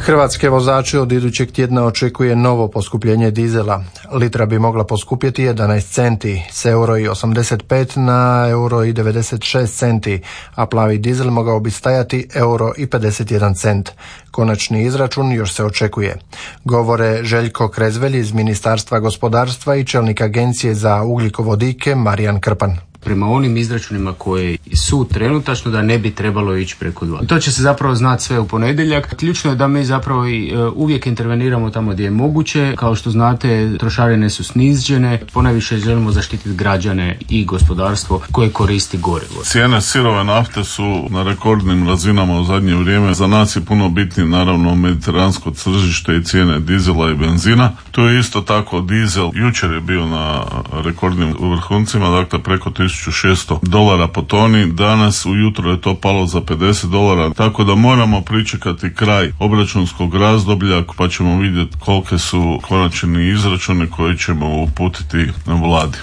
Hrvatske vozače od idućeg tjedna očekuje novo poskupljenje dizela. Litra bi mogla poskupjeti 11 centi, s €1,85 na €1,96 centi, a plavi dizel mogao bi stajati €1,51 cent. Konačni izračun još se očekuje. Govore Željko Krezvelj iz Ministarstva gospodarstva i čelnik Agencije za ugljikovodike Marijan Krpan. Prema onim izračunima koji su trenutačno da ne bi trebalo ići preko 2. To će se zapravo znati sve u ponedjeljak. Ključno je da mi zapravo uvijek interveniramo tamo gdje je moguće. Kao što znate, trošarine su snižene. Ponajviše želimo zaštititi građane i gospodarstvo koje koristi gorivo. Cijene sirove nafte su na rekordnim razinama u zadnje vrijeme. Za nas je puno bitnije naravno mediteransko tržište i cijene dizela i benzina. Tu je isto tako dizel. Jučer je bio na rekordnim vrhuncima, dakle preko $1,600 po toni, danas ujutro je to palo za $50, tako da moramo pričekati kraj obračunskog razdoblja pa ćemo vidjeti kolike su konačni izračuni koji ćemo uputiti na vladi.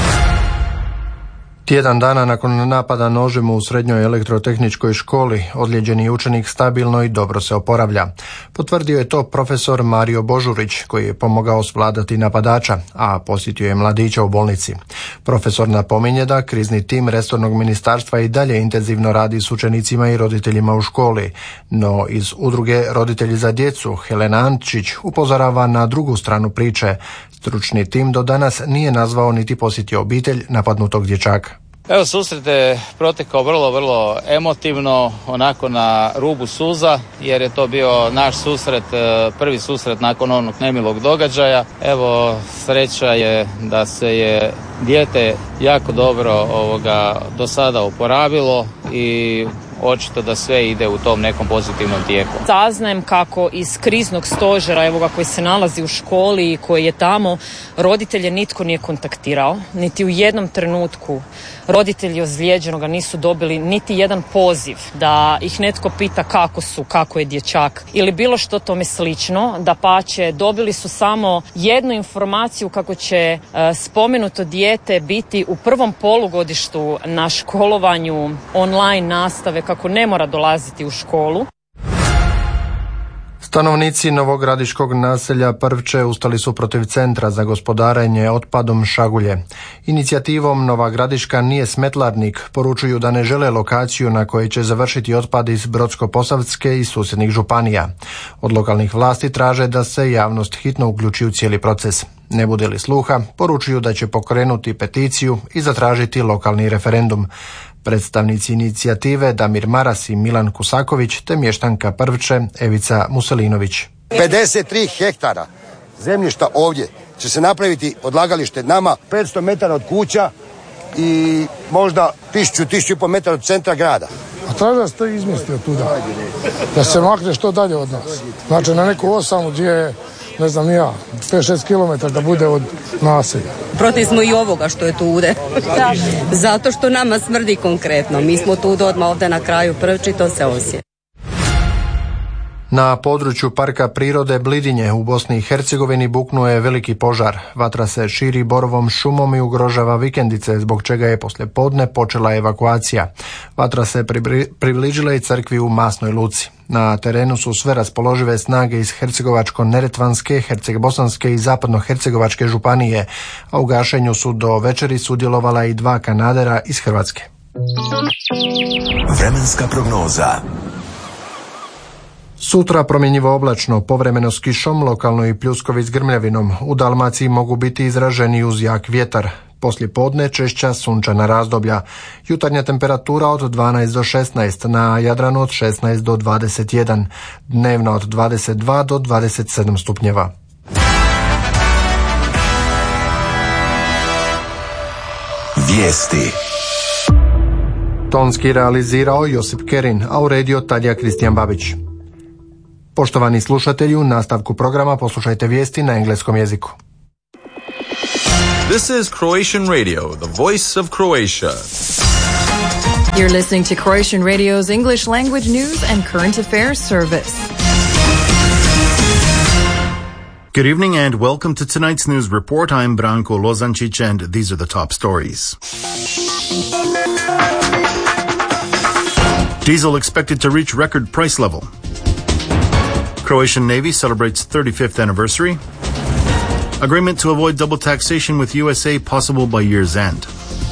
Tjedan dana nakon napada nožem u srednjoj elektrotehničkoj školi, odlijeđeni učenik stabilno i dobro se oporavlja. Potvrdio je to profesor Mario Božurić, koji je pomogao svladati napadača, a posjetio je mladića u bolnici. Profesor napominje da krizni tim resornog ministarstva i dalje intenzivno radi s učenicima i roditeljima u školi, no iz udruge Roditelji za djecu Helena Ančić upozorava na drugu stranu priče. Stručni tim do danas nije nazvao niti posjetio obitelj napadnutog dječaka. Evo, susret je protekao vrlo emotivno, onako na rubu suza, jer je to bio naš susret, prvi susret nakon onog nemilog događaja. Evo, sreća je da se je dijete jako dobro do sada oporavilo i očito da sve ide u tom nekom pozitivnom tijeku. Saznajem kako iz kriznog stožera, koji se nalazi u školi i koji je tamo, roditelje nitko nije kontaktirao, niti u jednom trenutku roditelji ozlijeđenoga nisu dobili niti jedan poziv da ih netko pita kako je dječak ili bilo što tome slično. Dapače, dobili su samo jednu informaciju kako će spomenuto dijete biti u prvom polugodištu na školovanju online nastave, kako ne mora dolaziti u školu. Stanovnici novogradiškog naselja Prvče ustali su protiv Centra za gospodarenje otpadom Šagulje. Inicijativom Nova Gradiška nije smetlarnik, poručuju da ne žele lokaciju na kojoj će završiti otpad iz Brodsko-posavske i susjednih županija. Od lokalnih vlasti traže da se javnost hitno uključi u cijeli proces. Ne bude li sluha, poručuju da će pokrenuti peticiju i zatražiti lokalni referendum. Predstavnici inicijative Damir Maras i Milan Kusaković te mještanka Prvče Evica Muselinović. 53 hektara zemljišta ovdje će se napraviti odlagalište nama 500 metara od kuća i možda 1000-1500 metara od centra grada. A traži da se to izmjesti od tuda, da se makne što dalje od nas. Znači na neku osamu gdje je, ne znam ni ja, 5-6 km da bude od naselja. Protiv smo i ovoga što je tude. Zato što nama smrdi konkretno. Mi smo tu odmah ovdje na kraju Prvči, to se osjeti. Na području Parka prirode Blidinje u Bosni i Hercegovini buknuo je veliki požar. Vatra se širi borovom šumom i ugrožava vikendice, zbog čega je poslijepodne počela evakuacija. Vatra se približila i crkvi u Masnoj Luci. Na terenu su sve raspoložive snage iz Hercegovačko-neretvanske, Herceg-bosanske i Zapadno-hercegovačke županije, a u gašenju su do večeri sudjelovala i 2 kanadera iz Hrvatske. Vremenska prognoza. Sutra promjenjivo oblačno, povremeno s kišom, lokalno i pljuskovi s grmljavinom. U Dalmaciji mogu biti izraženi uz jak vjetar. Poslijepodne češća sunčana razdoblja. Jutarnja temperatura od 12 do 16, na Jadranu od 16 do 21, dnevna od 22 do 27 stupnjeva. Vijesti. Tonski realizirao Josip Kerin, a uredio Tadija Kristijan Babić. Poštovani slušatelji, u nastavku programa poslušajte vijesti na engleskom jeziku. This is Croatian Radio, the voice of Croatia. You're listening to Croatian Radio's English language news and current affairs service. Good evening and welcome to tonight's news report. I'm Branko Lozančić and these are the top stories. Diesel expected to reach record price level. Croatian Navy celebrates 35th anniversary. Agreement to avoid double taxation with USA possible by year's end.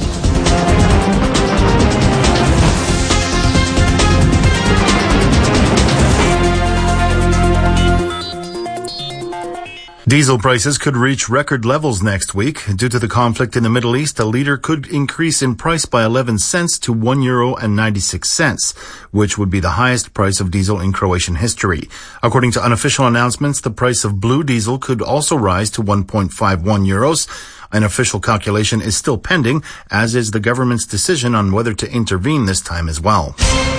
Diesel prices could reach record levels next week. Due to the conflict in the Middle East, a litre could increase in price by 11 cents to €1.96, which would be the highest price of diesel in Croatian history. According to unofficial announcements, the price of blue diesel could also rise to €1.51. An official calculation is still pending, as is the government's decision on whether to intervene this time as well.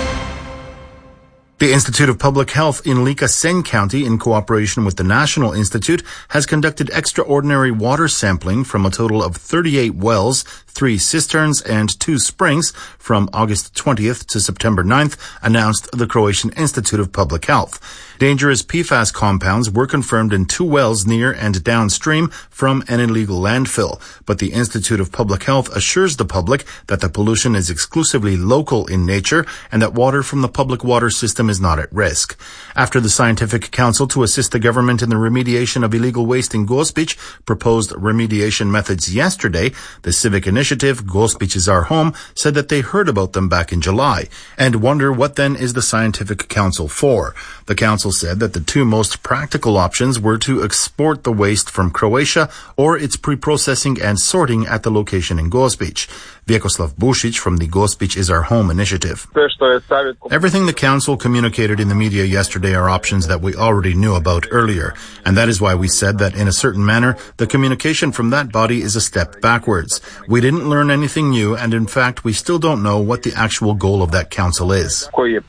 The Institute of Public Health in Lika-Senj County, in cooperation with the National Institute, has conducted extraordinary water sampling from a total of 38 wells, 3 cisterns, and 2 springs from August 20th to September 9th, announced the Croatian Institute of Public Health. Dangerous PFAS compounds were confirmed in 2 wells near and downstream from an illegal landfill, but the Institute of Public Health assures the public that the pollution is exclusively local in nature and that water from the public water system is not at risk. After the Scientific Council to assist the government in the remediation of illegal waste in Gospić proposed remediation methods yesterday, the civic initiative Gospić is Our Home said that they heard about them back in July and wonder what then is the Scientific Council for. The council said that the 2 most practical options were to export the waste from Croatia or its pre-processing and sorting at the location in Gospić. Vjekoslav Bušić from the Gospić is Our Home initiative. Everything the council communicated in the media yesterday are options that we already knew about earlier, and that is why we said that in a certain manner, the communication from that body is a step backwards. We didn't learn anything new, and in fact, we still don't know what the actual goal of that council is.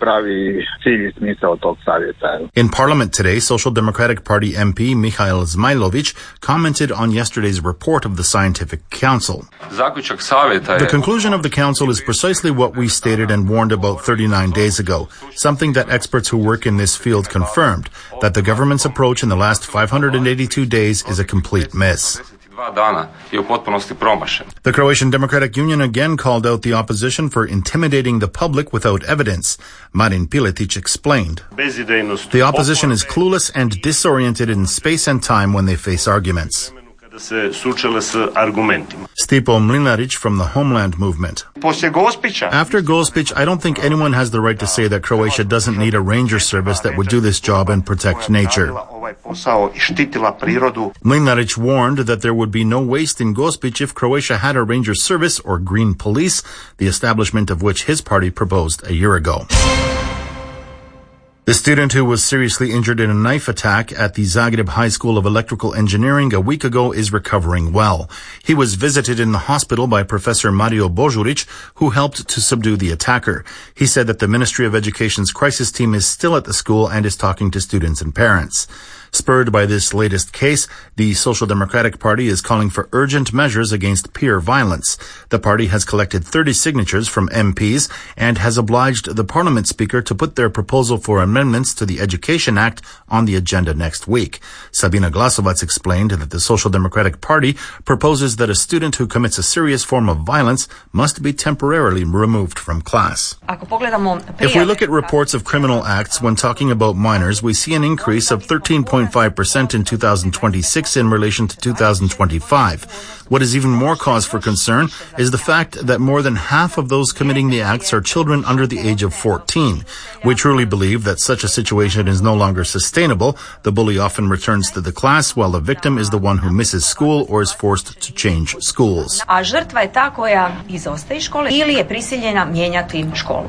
In Parliament today, Social Democratic Party MP Mihail Zmajlović commented on yesterday's report of the Scientific Council. The conclusion of the Council is precisely what we stated and warned about 39 days ago, something that experts who work in this field confirmed, that the government's approach in the last 582 days is a complete miss. The Croatian Democratic Union again called out the opposition for intimidating the public without evidence. Marin Piletić explained. The opposition is clueless and disoriented in space and time when they face arguments. Stipo Mlinarić from the Homeland Movement. After Gospić, I don't think anyone has the right to say that Croatia doesn't need a ranger service that would do this job and protect nature. Mlinarić warned that there would be no waste in Gospić if Croatia had a ranger service or green police, the establishment of which his party proposed a year ago. The student who was seriously injured in a knife attack at the Zagreb High School of Electrical Engineering a week ago is recovering well. He was visited in the hospital by Professor Mario Božurić, who helped to subdue the attacker. He said that the Ministry of Education's crisis team is still at the school and is talking to students and parents. Spurred by this latest case, the Social Democratic Party is calling for urgent measures against peer violence. The party has collected 30 signatures from MPs and has obliged the Parliament Speaker to put their proposal for amendments to the Education Act on the agenda next week. Sabina Glasovac explained that the Social Democratic Party proposes that a student who commits a serious form of violence must be temporarily removed from class. If we look at reports of criminal acts when talking about minors, we see an increase of 13.5% in 2026 in relation to 2025. What is even more cause for concern is the fact that more than half of those committing the acts are children under the age of 14. We truly believe that such a situation is no longer sustainable. The bully often returns to the class while the victim is the one who misses school or is forced to change schools. A žrtva je ta koja izostaje iz škole ili je prisiljena mijenjati školu.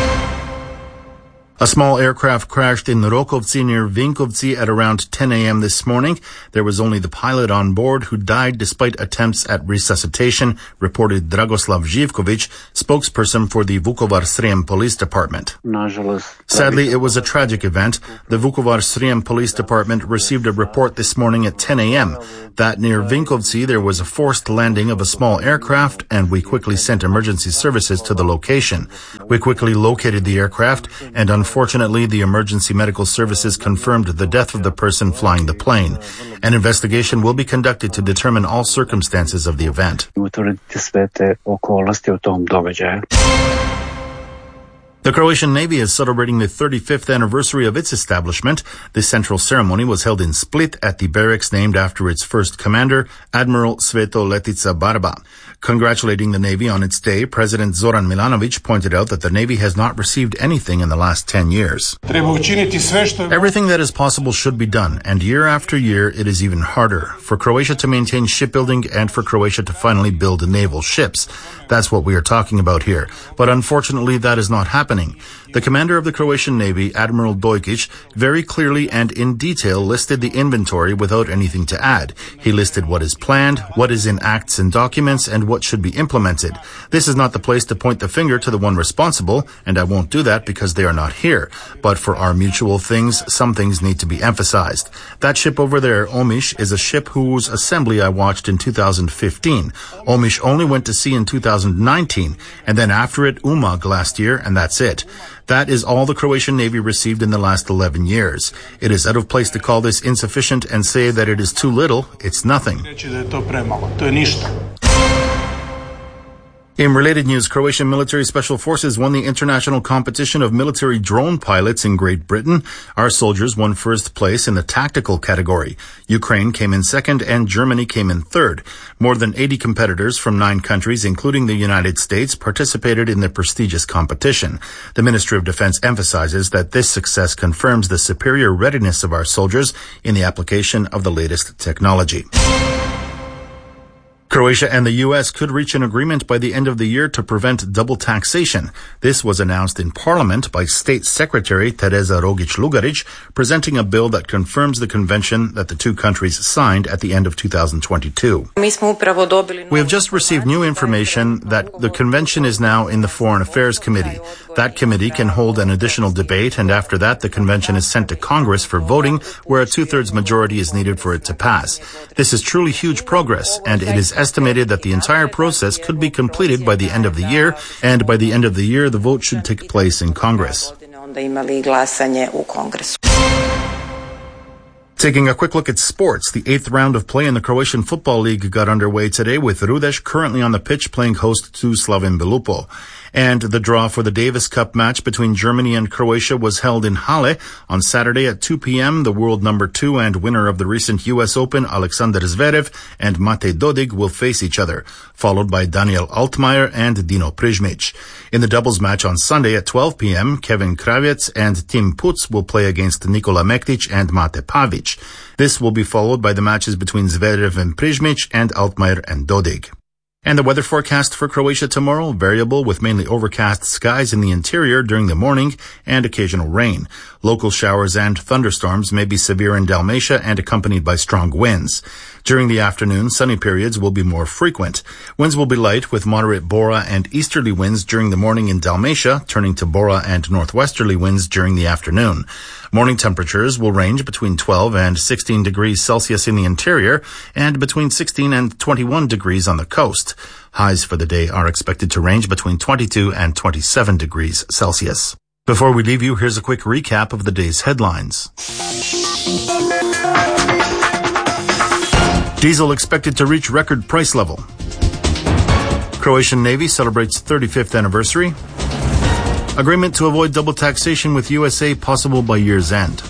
A small aircraft crashed in Rokovci near Vinkovci at around 10 a.m. this morning. There was only the pilot on board who died despite attempts at resuscitation, reported Dragoslav Živković, spokesperson for the Vukovar-Srijem Police Department. Sadly, it was a tragic event. The Vukovar-Srijem Police Department received a report this morning at 10 a.m. that near Vinkovci there was a forced landing of a small aircraft, and we quickly sent emergency services to the location. We quickly located the aircraft, and unfortunately, the emergency medical services confirmed the death of the person flying the plane. An investigation will be conducted to determine all circumstances of the event. The Croatian Navy is celebrating the 35th anniversary of its establishment. The central ceremony was held in Split at the barracks named after its first commander, Admiral Sveto Letica Barba. Congratulating the Navy on its day, President Zoran Milanovic pointed out that the Navy has not received anything in the last 10 years. Everything that is possible should be done, and year after year it is even harder for Croatia to maintain shipbuilding and for Croatia to finally build naval ships. That's what we are talking about here. But unfortunately, that is not happening. The commander of the Croatian Navy, Admiral Dojkic, very clearly and in detail listed the inventory without anything to add. He listed what is planned, what is in acts and documents, and what should be implemented. This is not the place to point the finger to the one responsible, and I won't do that because they are not here. But for our mutual things, some things need to be emphasized. That ship over there, Omish, is a ship whose assembly I watched in 2015. Omish only went to sea in 2019, and then after it, Umag last year, and that's it. That is all the Croatian Navy received in the last 11 years. It is out of place to call this insufficient and say that it is too little. It's nothing. In related news, Croatian Military Special Forces won the international competition of military drone pilots in Great Britain. Our soldiers won first place in the tactical category. Ukraine came in second and Germany came in third. More than 80 competitors from 9 countries, including the United States, participated in the prestigious competition. The Ministry of Defense emphasizes that this success confirms the superior readiness of our soldiers in the application of the latest technology. Croatia and the U.S. could reach an agreement by the end of the year to prevent double taxation. This was announced in Parliament by State Secretary Tereza Rogić-Lugarić, presenting a bill that confirms the convention that the two countries signed at the end of 2022. We have just received new information that the convention is now in the Foreign Affairs Committee. That committee can hold an additional debate, and after that the convention is sent to Congress for voting, where a 2/3 majority is needed for it to pass. This is truly huge progress, and it is estimated that the entire process could be completed by the end of the year, and by the end of the year, the vote should take place in Congress. Taking a quick look at sports, the 8th round of play in the Croatian Football League got underway today with Rudeš currently on the pitch playing host to Slaven Belupo. And the draw for the Davis Cup match between Germany and Croatia was held in Halle on Saturday at 2 p.m. The world number 2 and winner of the recent U.S. Open, Alexander Zverev, and Mate Dodig will face each other, followed by Daniel Altmaier and Dino Prizmic. In the doubles match on Sunday at 12 p.m., Kevin Kravets and Tim Puc will play against Nikola Mektic and Mate Pavic. This will be followed by the matches between Zverev and Prizmic and Altmaier and Dodig. And the weather forecast for Croatia tomorrow, variable with mainly overcast skies in the interior during the morning and occasional rain. Local showers and thunderstorms may be severe in Dalmatia and accompanied by strong winds. During the afternoon, sunny periods will be more frequent. Winds will be light with moderate Bora and easterly winds during the morning in Dalmatia, turning to Bora and northwesterly winds during the afternoon. Morning temperatures will range between 12 and 16 degrees Celsius in the interior and between 16 and 21 degrees on the coast. Highs for the day are expected to range between 22 and 27 degrees Celsius. Before we leave you, here's a quick recap of the day's headlines. Diesel expected to reach record price level. Croatian Navy celebrates 35th anniversary. Agreement to avoid double taxation with USA possible by year's end.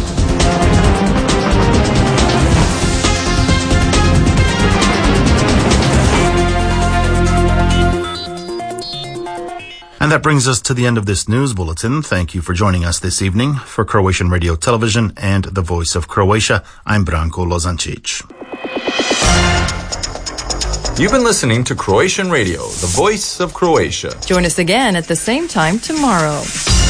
And that brings us to the end of this news bulletin. Thank you for joining us this evening. For Croatian Radio Television and the Voice of Croatia, I'm Branko Lozancic. You've been listening to Croatian Radio, the Voice of Croatia. Join us again at the same time tomorrow.